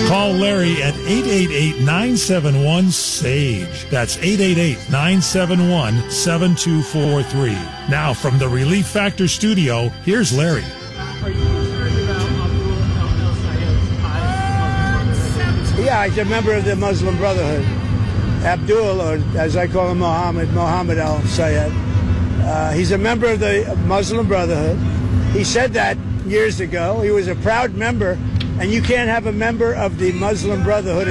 Call Larry at 888-971-SAGE. That's 888-971-7243. Now, from the Relief Factor studio, here's Larry. Are you concerned about Abdul El-Sayed's ties? Yeah, he's a member of the Muslim Brotherhood. Abdul, or as I call him, Mohammed Al-Sayed. He's a member of the Muslim Brotherhood. He said that years ago. He was a proud member, and you can't have a member of the Muslim Brotherhood